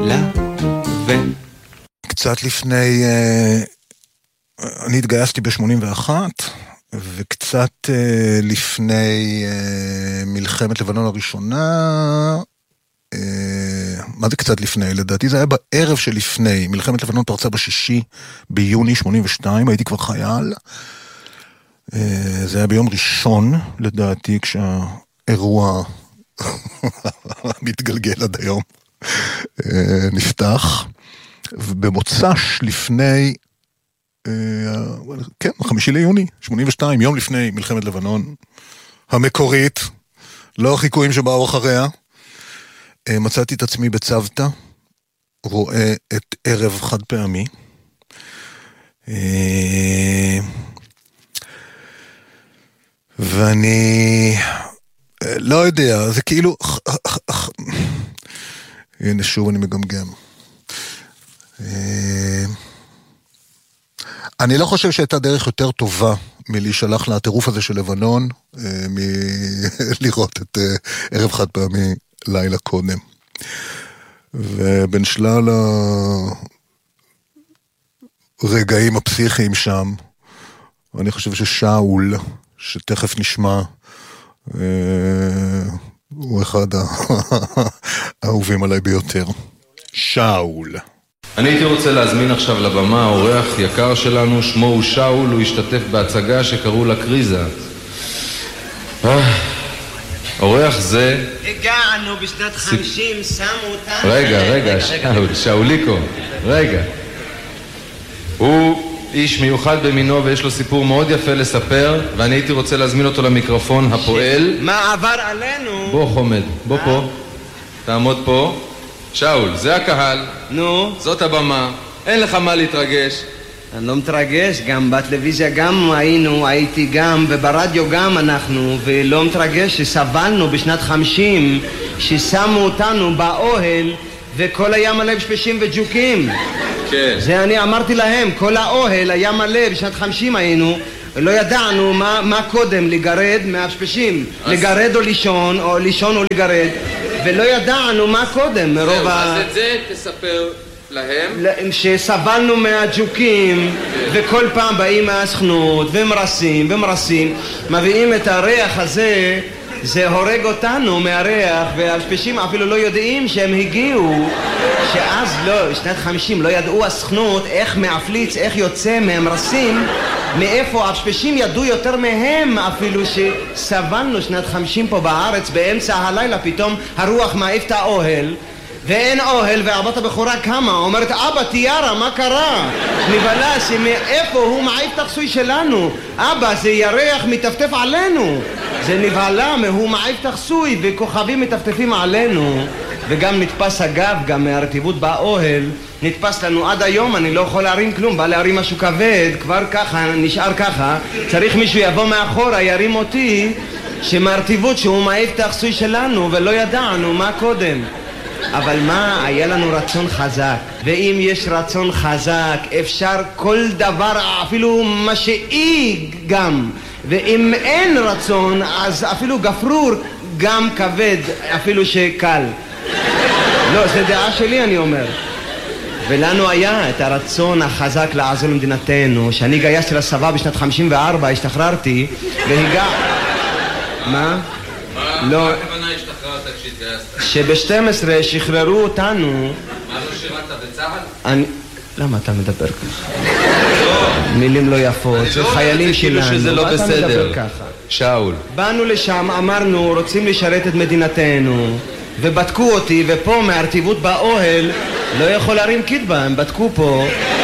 לבן. קצת לפני, אני התגייסתי ב-81, וקצת לפני מלחמת לבנון הראשונה, מה זה קצת לפני? לדעתי זה היה בערב שלפני, מלחמת לבנון פרצה ב6 ביוני 82, הייתי כבר חייל, זה היה ביום ראשון לדעתי, כשהאירוע מתגלגל עד היום נפתח, ובמוצ"ש לפני, כן, 5 ליוני 82, יום לפני מלחמת לבנון המקורית, לא החיקויים שבאו אחריה, מצאתי את עצמי בצוותא, רואה את ערב חד פעמי, ואני לא יודע, זה כאילו, הנה שוב אני מגמגם. אני לא חושב שהייתה דרך יותר טובה מלהישלח לטירוף הזה של לבנון, מלראות את ערב חד פעמי לילה קודם. ובין שלל הרגעים הפסיכיים שם, אני חושב ששאול, שתכף נשמע, הוא אחד האהובים עליי ביותר. שאול. אני הייתי רוצה להזמין עכשיו לבמה אורח יקר שלנו, שמו הוא שאול, הוא השתתף בהצגה שקראו לה קריזה. אורח זה... הגענו בשנת 50, שמו אותנו... רגע, שאוליקו, רגע. הוא איש מיוחד במינו ויש לו סיפור מאוד יפה לספר, ואני הייתי רוצה להזמין אותו למיקרופון הפועל. מה עבר עלינו? בוא חומד, בוא פה, תעמוד פה. שאול, זה הקהל. נו? זאת הבמה, אין לך מה להתרגש. אני לא מתרגש, גם בטלוויזיה גם הייתי גם, וברדיו גם אנחנו, ולא מתרגש שסבלנו בשנת 50, ששמו אותנו באוהל, וכל היה מלא בשפשים וג'וקים. כן. זה אני אמרתי להם, כל האוהל היה מלא, בשנת 50 היינו, ולא ידענו מה קודם, לגרד מהשפשים, לגרד או לישון, או לישון או לגרד, ולא ידענו מה קודם, מרוב אז את זה תספר להם? שסבלנו מהג'וקים, וכל פעם באים מהסכנות, ומרסים, מביאים את הריח הזה, זה הורג אותנו מהריח, והשפשים אפילו לא יודעים שהם הגיעו, שאז לא, שנת 50 לא ידעו הסכנות איך מעפליץ, איך יוצא מהמרסים, מאיפה השפשים ידעו יותר מהם, אפילו שסבלנו שנת 50 פה בארץ, באמצע הלילה פתאום הרוח מעיף את האוהל, ואין אוהל, והבת הבכורה קמה, אומרת, אבא תיארה, מה קרה? נבלה שמאיפה הוא מעיף את הכסוי שלנו, אבא זה ירח מטפטף עלינו, זה נבהלה, הוא מעיף את הכסוי וכוכבים מטפטפים עלינו, וגם נתפס הגב, גם מהרטיבות באוהל, נתפס לנו עד היום, אני לא יכול להרים כלום, בא להרים משהו כבד, כבר ככה, נשאר ככה, צריך מישהו יבוא מאחורה, ירים אותי, שמהרטיבות שהוא מעיף את הכסוי שלנו, ולא ידענו מה קודם. אבל מה, היה לנו רצון חזק, ואם יש רצון חזק אפשר כל דבר, אפילו משאי גם, ואם אין רצון אז אפילו גפרור גם כבד, אפילו שקל. לא, זה דעה שלי אני אומר. ולנו היה את הרצון החזק לעזור למדינתנו, שאני גייסתי לצבא בשנת 54, השתחררתי והגע... מה? לא... שב-12 שחררו אותנו. מה לא שירת בצה"ל? למה אתה מדבר ככה? מילים לא יפות, זה חיילים שלנו. שזה לא בסדר. שאול. באנו לשם, אמרנו, רוצים לשרת את מדינתנו, ובדקו אותי, ופה מהרטיבות באוהל לא יכול להרים כתבה, הם בדקו פה.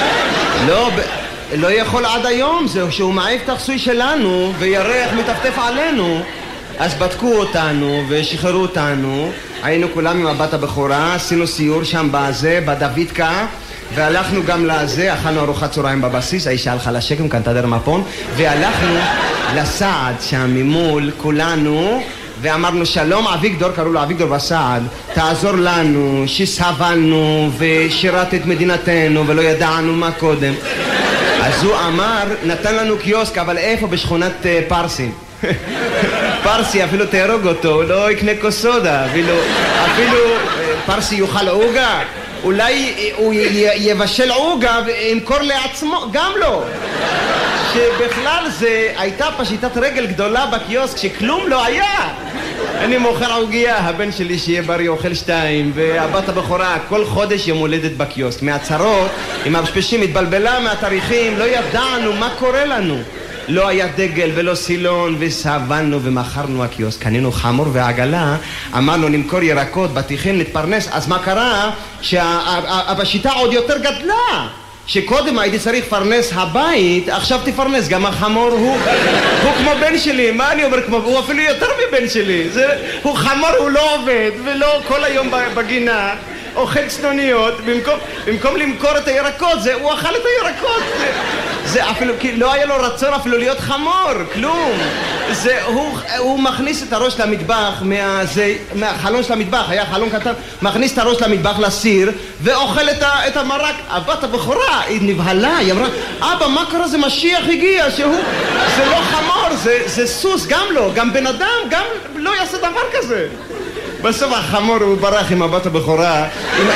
לא יכול עד היום, זהו שהוא מעיף את הכסוי שלנו וירח מטפטף עלינו. אז בדקו אותנו ושחררו אותנו, היינו כולם עם הבת הבכורה, עשינו סיור שם בזה, בדוידקה, והלכנו גם לזה, אכלנו ארוחת צהריים בבסיס, האישה הלכה לשקם, קנתה דרמפון, והלכנו לסעד שם ממול, כולנו, ואמרנו שלום אביגדור, קראו לו אביגדור בסעד, תעזור לנו, שסבלנו ושירת את מדינתנו ולא ידענו מה קודם. אז הוא אמר, נתן לנו קיוסק, אבל איפה? בשכונת פרסים. פרסי אפילו תהרוג אותו, לא יקנה כוס סודה, אפילו פרסי יאכל עוגה, אולי הוא יבשל עוגה וימכור לעצמו, גם לא. שבכלל זה הייתה פשיטת רגל גדולה בקיוסק שכלום לא היה. אני מוכר עוגיה, הבן שלי שיהיה בריא אוכל 2, והבת הבכורה כל חודש יום הולדת בקיוסק. מהצרות, עם הפשפשים התבלבלה מהתאריכים, לא ידענו מה קורה לנו. לא היה דגל ולא סילון, וסבלנו ומכרנו הקיוסק. קנינו חמור ועגלה, אמרנו נמכור ירקות, בטיחים, נתפרנס. אז מה קרה? שהשיטה עוד יותר גדלה. שקודם הייתי צריך לפרנס הבית, עכשיו תפרנס גם החמור. הוא כמו בן שלי. מה אני אומר כמו? הוא אפילו יותר מבן שלי. הוא חמור, הוא לא עובד ולא כל היום בגינה אוכל צנוניות. במקום למכור את הירקות, הוא אכל את הירקות. זה אפילו, כי לא היה לו רצון אפילו להיות חמור, כלום. הוא מכניס את הראש למטבח מהחלון של המטבח, היה חלון קטן, מכניס את הראש למטבח לסיר ואוכל את המרק. הבת הבכורה היא נבהלה, היא אמרה, אבא, מה קרה? זה משיח הגיע, זה לא חמור, זה סוס, גם לא, גם בן אדם, גם לא יעשה דבר כזה. בסוף החמור הוא ברח עם הבת הבכורה,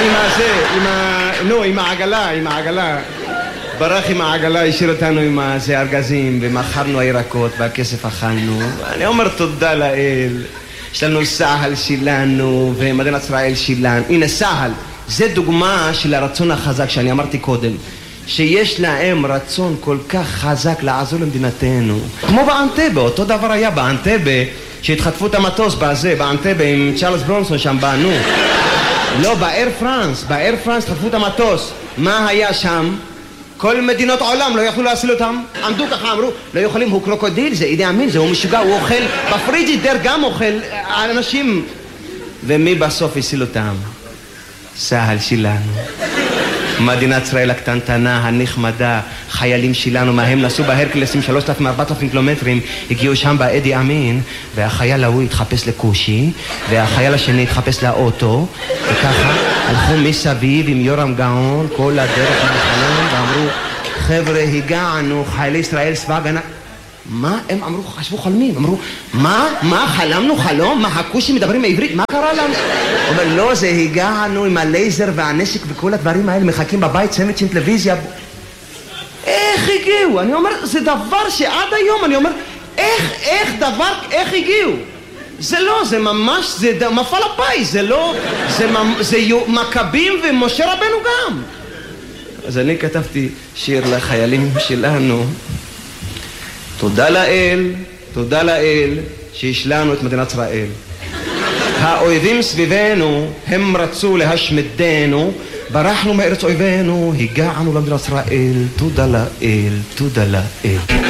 עם העגלה. ברח עם העגלה, השאיר אותנו עם ארגזים, ומכרנו הירקות והכסף אכלנו. אני אומר תודה לאל. יש לנו סהל שלנו ומדינת ישראל שלנו. הנה סהל, זה דוגמה של הרצון החזק שאני אמרתי קודם, שיש להם רצון כל כך חזק לעזור למדינתנו. כמו באנטבה, אותו דבר היה באנטבה, שהתחטפו את המטוס באנטבה עם צ'ארלס ברונסון שם בענו. לא, באייר פרנס התחטפו את המטוס. מה היה שם? כל מדינות העולם לא יכלו להציל אותם. עמדו ככה, אמרו, לא יכולים, הוא קרוקודיל, זה אידי אמין, הוא משוגע, הוא אוכל, בפריג'ידר גם אוכל אנשים. ומי בסוף הציל אותם? סהל שלנו. מדינת ישראל הקטנטנה, הנחמדה, חיילים שלנו, מה הם נסעו בהרקלסים 3,000-4,000 קילומטרים, הגיעו שם באדי אמין, והחייל ההוא התחפש לקושי, והחייל השני התחפש לאוטו, וככה הלכו מסביב עם יורם גאון, כל הדרך מהחלום, ואמרו, חבר'ה, הגענו, חיילי ישראל סבב ענק. מה? הם אמרו, חשבו חולמים, אמרו, מה? חלמנו חלום? מה, הקושי מדברים בעברית? מה קרה לנו? אומר, לא, זה הגענו עם הלייזר והנשק וכל הדברים האלה, מחכים בבית, סנדוויץ' עם טלוויזיה. איך הגיעו? אני אומר, זה דבר שעד היום, אני אומר, איך הגיעו? זה לא, זה ממש, זה מפעל הפיס, זה לא, זה מכבים ומשה רבנו גם. אז אני כתבתי שיר לחיילים שלנו, תודה לאל שיש לנו את מדינת ישראל. האויבים סביבנו, הם רצו להשמידנו, ברחנו מארץ אויבינו, הגענו למדינת ישראל. תודה לאל.